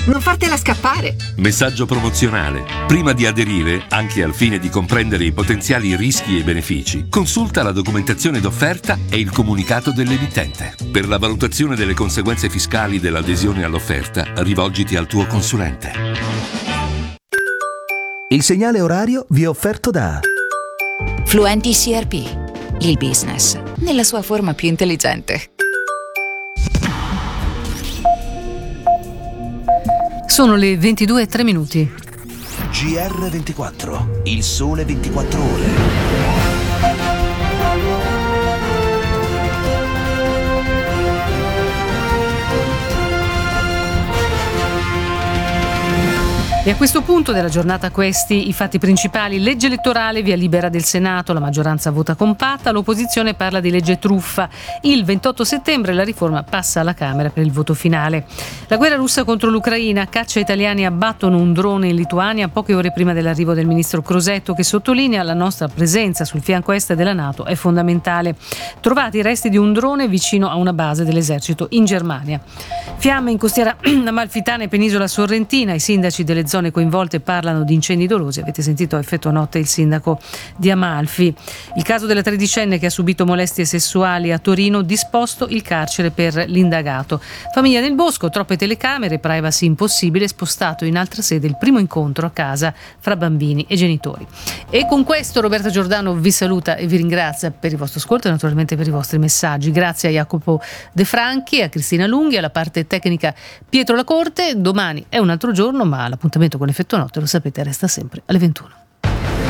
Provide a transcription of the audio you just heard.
Non fartela scappare! Messaggio promozionale. Prima di aderire, anche al fine di comprendere i potenziali rischi e benefici, consulta la documentazione d'offerta e il comunicato dell'emittente. Per la valutazione delle conseguenze fiscali dell'adesione all'offerta, rivolgiti al tuo consulente. Il segnale orario vi è offerto da Fluenti CRP, il business nella sua forma più intelligente. Sono le 22:03. GR24, il sole 24 ore. E a questo punto della giornata questi i fatti principali: legge elettorale, via libera del Senato, la maggioranza vota compatta, l'opposizione parla di legge truffa. Il 28 settembre la riforma passa alla Camera per il voto finale. La guerra russa contro l'Ucraina, caccia italiani abbattono un drone in Lituania poche ore prima dell'arrivo del ministro Crosetto, che sottolinea la nostra presenza sul fianco est della NATO è fondamentale. Trovati i resti di un drone vicino a una base dell'esercito in Germania. Fiamme in costiera amalfitana e penisola sorrentina, i sindaci delle zone coinvolte parlano di incendi dolosi. Avete sentito a effetto notte il sindaco di Amalfi. Il caso della tredicenne che ha subito molestie sessuali a Torino, disposto il carcere per l'indagato. Famiglia nel bosco, troppe telecamere, privacy impossibile, spostato in altra sede il primo incontro a casa fra bambini e genitori. E con questo Roberta Giordano vi saluta e vi ringrazia per il vostro ascolto e naturalmente per i vostri messaggi. Grazie a Jacopo De Franchi, a Cristina Lunghi, alla parte tecnica Pietro Lacorte. Domani è un altro giorno, ma l'appuntamento con Effetto Notte, lo sapete, resta sempre alle 21.